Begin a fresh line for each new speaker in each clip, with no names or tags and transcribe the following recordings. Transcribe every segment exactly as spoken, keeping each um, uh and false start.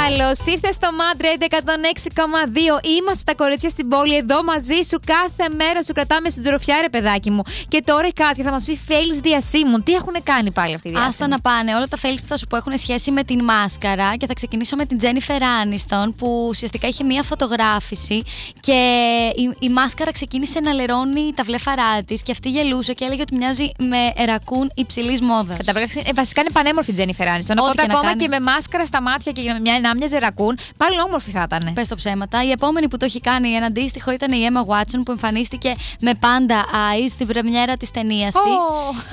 Καλώς ήρθες στο Madrid εκατόν έξι κόμμα δύο. Είμαστε τα κορίτσια στην πόλη εδώ μαζί σου. Κάθε μέρα σου κρατάμε συντροφιά, ρε παιδάκι μου. Και τώρα η Κάτια θα μας πει fails διασύμων. Τι έχουν κάνει πάλι αυτοί οι διάσημοι?
Άστα να πάνε. Όλα τα fails που θα σου πω έχουν σχέση με την μάσκαρα. Και θα ξεκινήσω με την Jennifer Aniston, που ουσιαστικά είχε μία φωτογράφηση και η, η μάσκαρα ξεκίνησε να λερώνει τα βλέφαρά της. Και αυτή γελούσε και έλεγε ότι μοιάζει με ρακούν υψηλής μόδας.
Καταπληκτικά. Ε, βασικά είναι πανέμορφη η Jennifer Aniston. Οπότε
και
ακόμα
κάνει.
και με μάσκαρα στα μάτια και μια, να μοιάζει ρακούν, πάλι όμορφη θα ήταν.
Πες το ψέματα. Η επόμενη που το έχει κάνει ένα αντίστοιχο ήταν η Emma Watson, που εμφανίστηκε με Panda Eyes στην πρεμιέρα της ταινίας
Oh.
της.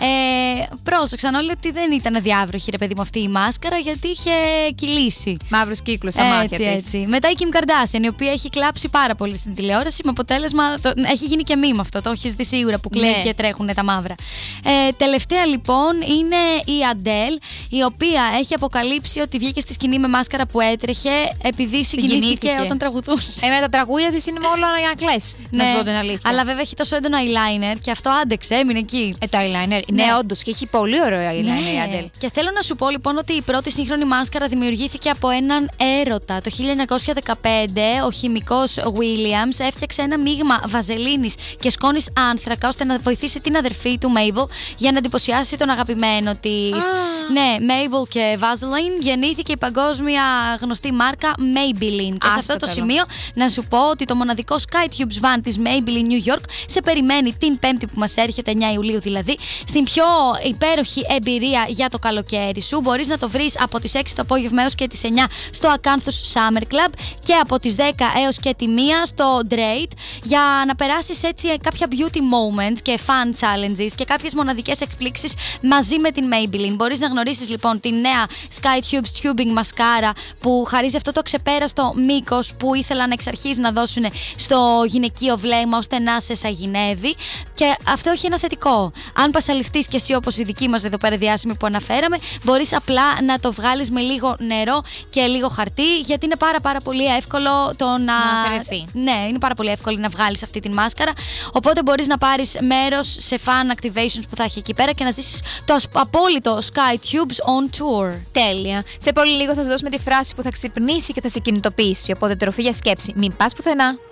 Ε, πρόσεξαν όλοι ότι δεν ήταν διάβροχη, ρε παιδί μου, αυτή η μάσκαρα, γιατί είχε κυλήσει.
Μαύρους κύκλους στα μάτια της.
Έτσι. Μετά η Kim Kardashian, η οποία έχει κλάψει πάρα πολύ στην τηλεόραση, με αποτέλεσμα. Το, έχει γίνει και meme αυτό, το έχεις δει σίγουρα, που κλαίει
Ναι.
και τρέχουν τα μαύρα. Ε, τελευταία λοιπόν είναι η Adele, η οποία έχει αποκαλύψει ότι βγήκε στη σκηνή με μάσκαρα που έτρεχε επειδή συγκινήθηκε,
Συγκινήθηκε.
όταν τραγουδούσε.
Ε, με τα τραγούδια της είναι όλο να κλαις. Να σου πω την αλήθεια.
Αλλά βέβαια έχει τόσο έντονο eyeliner και αυτό άντεξε, έμεινε εκεί.
Ε, το eyeliner. Ναι,
Ναι.
όντως, και έχει πολύ ωραίο eyeliner η Adele.
Και θέλω να σου πω λοιπόν ότι η πρώτη σύγχρονη μάσκαρα δημιουργήθηκε από έναν έρωτα. Το χίλια εννιακόσια δεκαπέντε ο χημικός Williams έφτιαξε ένα μείγμα βαζελίνης και σκόνης άνθρακα ώστε να βοηθήσει την αδερφή του Mabel για να εντυπωσιάσει τον αγαπημένο της.
Ah.
Ναι, Mabel και Vaseline γεννήθηκε η παγκόσμια γνωστή μάρκα Maybelline. Και
Άστο
σε αυτό το
τέλος.
σημείο να σου πω ότι το μοναδικό SkyTubes van της Maybelline New York σε περιμένει την Πέμπτη που μας έρχεται, εννιά Ιουλίου δηλαδή, στην πιο υπέροχη εμπειρία για το καλοκαίρι σου. Μπορείς να το βρεις από τις έξι το απόγευμα έως και τις εννιά στο Acanthus Summer Club και από τις δέκα έως και τη μία στο Drake, για να περάσεις έτσι κάποια beauty moments και fun challenges και κάποιες μοναδικές εκπλήξεις μαζί με την Maybelline. Μπορείς να γνωρίσεις λοιπόν τη νέα SkyTubes Tubing Mascara που χαρίζει αυτό το ξεπέραστο μήκος που ήθελαν εξ αρχής να δώσουν στο γυναικείο βλέμμα ώστε να σε σαγηνεύει. Και αυτό έχει ένα θετικό. Αν πασαλιφτείς και εσύ όπως η δική μας εδώ πέρα διάσημη που αναφέραμε, μπορείς απλά να το βγάλεις με λίγο νερό και λίγο χαρτί, γιατί είναι πάρα πάρα πολύ εύκολο το να...
Να αφαιρεθεί.
Ναι, είναι πάρα πολύ εύκολο να βγάλεις αυτή την μάσκαρα. Οπότε μπορείς να πάρεις μέρος σε fan activations που θα έχει εκεί πέρα και να ζήσεις το ασ- απόλυτο SkyTubes on tour.
Τέλεια. Σε πολύ λίγο θα σου δώσουμε τη φράση που θα ξυπνήσει και θα σε κινητοποιήσει. Οπότε τροφή για σκέψη. Μην πας πουθενά.